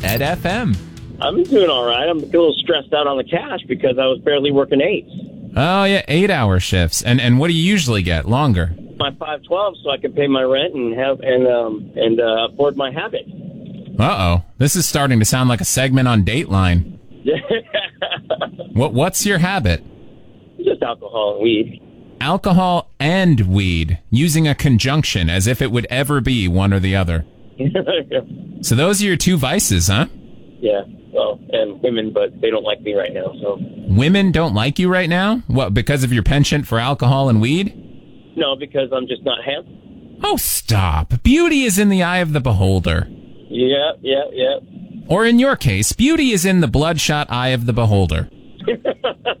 Ed FM. I'm doing all right. I'm a little stressed out on the cash because I was barely working 8. Oh, yeah, 8-hour shifts. And what do you usually get? Longer? My 512, so I can pay my rent and afford my habit. Uh-oh. This is starting to sound like a segment on Dateline. What's your habit? Just alcohol and weed. Alcohol and weed, using a conjunction as if it would ever be one or the other. So those are your 2 vices, huh? Yeah. Well, and women, but they don't like me right now, so. Women don't like you right now? What, because of your penchant for alcohol and weed? No, because I'm just not handsome. Oh, stop. Beauty is in the eye of the beholder. Yeah. Or in your case, beauty is in the bloodshot eye of the beholder.